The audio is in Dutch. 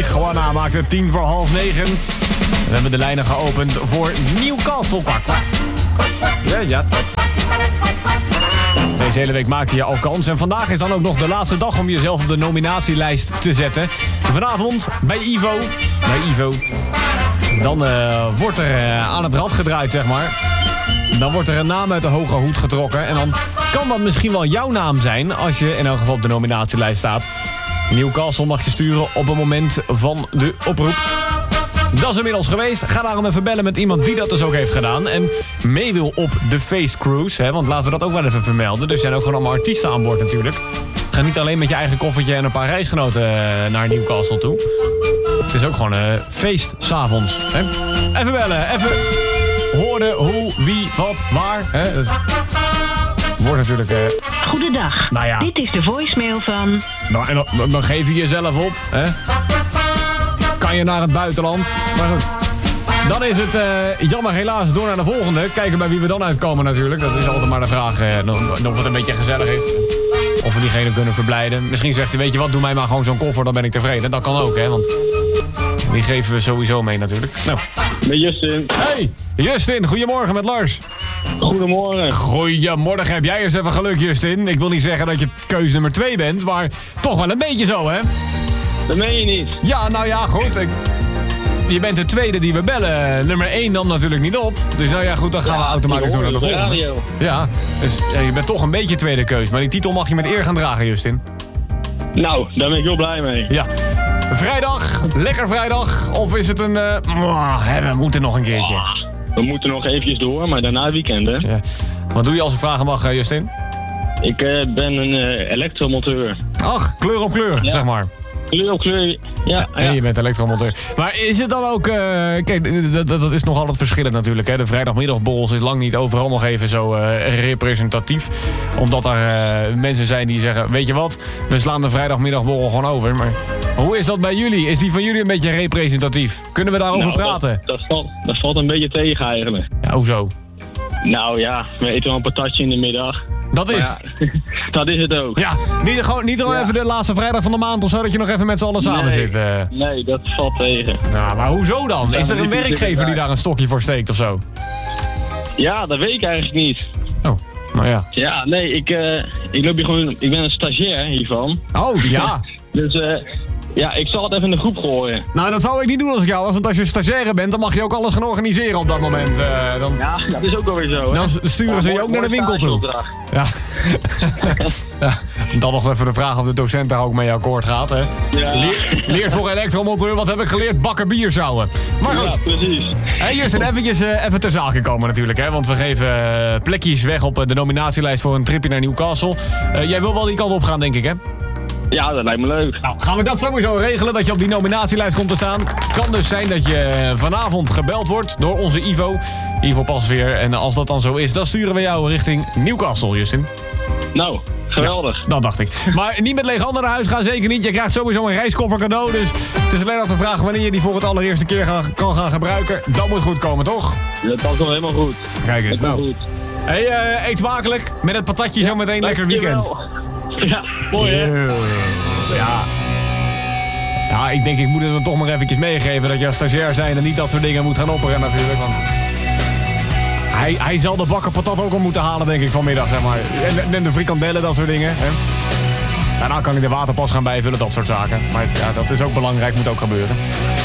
Tijuana maakt het 9:10. We hebben de lijnen geopend voor Newcastle. Kwak, kwak. Ja. Deze hele week maakte je al kans. En vandaag is dan ook nog de laatste dag om jezelf op de nominatielijst te zetten. Vanavond bij Ivo. Dan wordt er aan het rad gedraaid, zeg maar. Dan wordt er een naam uit de hoge hoed getrokken. En dan kan dat misschien wel jouw naam zijn als je in elk geval op de nominatielijst staat. Newcastle mag je sturen op het moment van de oproep. Dat is inmiddels geweest. Ga daarom even bellen met iemand die dat dus ook heeft gedaan. En mee wil op de Face Cruise. Hè? Want laten we dat ook wel even vermelden. Er zijn ook gewoon allemaal artiesten aan boord natuurlijk. Ga niet alleen met je eigen koffertje en een paar reisgenoten naar Newcastle toe. Het is ook gewoon feest 's avonds. Hè? Even bellen. Even horen hoe, wie, wat, waar. Hè? Dus wordt natuurlijk... Goedendag. Nou ja. Dit is de voicemail van... Nou, en dan geef je jezelf op. Hè? Kan je naar het buitenland. Maar goed. Dan is het jammer helaas door naar de volgende. Kijken bij wie we dan uitkomen natuurlijk. Dat is altijd maar de vraag of het een beetje gezellig is. Of we diegene kunnen verblijden. Misschien zegt hij, weet je wat, doe mij maar gewoon zo'n koffer, dan ben ik tevreden. Dat kan ook, hè, want die geven we sowieso mee natuurlijk. Nou. Met Justin. Hey, Justin, goedemorgen met Lars. Goedemorgen. Goedemorgen, heb jij eens even geluk, Justin. Ik wil niet zeggen dat je keuze nummer 2 bent, maar toch wel een beetje zo, hè? Dat meen je niet. Ja, nou ja, goed. Je bent de tweede die we bellen. Nummer 1 dan natuurlijk niet op. Dus nou ja, goed, dan gaan we automatisch door naar de volgende. Radio. Ja, dus ja, je bent toch een beetje tweede keus. Maar die titel mag je met eer gaan dragen, Justin. Nou, daar ben ik heel blij mee. Ja. Vrijdag, lekker vrijdag. Of is het een... we moeten nog een keertje. We moeten nog eventjes door, maar daarna het weekend, hè? Ja. Wat doe je als ik vragen mag, Justin? Ik ben een elektromonteur. Ach, kleur op kleur, Ja. zeg maar. Kleur op kleur, ja. En je bent elektromonteur. Maar is het dan ook... kijk, dat is nog altijd verschillend natuurlijk. Hè? De vrijdagmiddagborrels is lang niet overal nog even zo representatief. Omdat er mensen zijn die zeggen... Weet je wat, we slaan de vrijdagmiddagborrel gewoon over. Maar hoe is dat bij jullie? Is die van jullie een beetje representatief? Kunnen we daarover praten? Dat valt een beetje tegen eigenlijk. Ja, hoezo? Nou ja, we eten wel een patatje in de middag. Dat is... Ja, dat is het ook. Ja, niet even de laatste vrijdag van de maand of zo... dat je nog even met z'n allen samen zit. Nee, dat valt tegen. Nou, maar hoezo dan? Is er een werkgever die daar een stokje voor steekt of zo? Ja, dat weet ik eigenlijk niet. Oh, nou ja. Ja, nee, ik loop hier gewoon... Ik ben een stagiair hiervan. Oh, ja. Dus ja, ik zal het even in de groep gooien. Nou, dat zou ik niet doen als ik jou was, want als je stagiaire bent, dan mag je ook alles gaan organiseren op dat moment. Dan... Ja, dat is ook wel weer zo, hè? Dan sturen ze je ook naar de winkel toe. Ja. Ja. Dan nog even de vraag of de docent daar ook mee akkoord gaat, hè? Ja. Leert voor elektromonteur, wat heb ik geleerd? Bakken bier zouden. Maar goed. Ja, precies. Hey, Justin, even ter zake komen natuurlijk, hè? Want we geven plekjes weg op de nominatielijst voor een tripje naar Newcastle. Jij wil wel die kant op gaan, denk ik, hè? Ja, dat lijkt me leuk. Nou, gaan we dat sowieso regelen, dat je op die nominatielijst komt te staan. Kan dus zijn dat je vanavond gebeld wordt door onze Ivo Pasveer. En als dat dan zo is, dan sturen we jou richting Newcastle, Justin. Nou, geweldig. Ja, dat dacht ik. Maar niet met lege handen naar huis gaan, zeker niet. Je krijgt sowieso een reiskoffer cadeau. Dus het is alleen nog de vraag wanneer je die voor het allereerste keer kan gaan gebruiken. Dat moet goed komen, toch? Dat was wel helemaal goed. Kijk eens, nou. Goed. Hey, eet smakelijk. Met het patatje zo meteen lekker weekend. Ja, mooi hè? Ja. Ja, ik denk ik moet het hem toch maar eventjes meegeven dat je als stagiair zijn en niet dat soort dingen moet gaan opperen natuurlijk. Want hij zal de bakken patat ook al moeten halen, denk ik, vanmiddag, zeg maar. En de frikandellen, dat soort dingen. Hè? Daarna kan ik de waterpas gaan bijvullen, dat soort zaken. Maar ja, dat is ook belangrijk, moet ook gebeuren.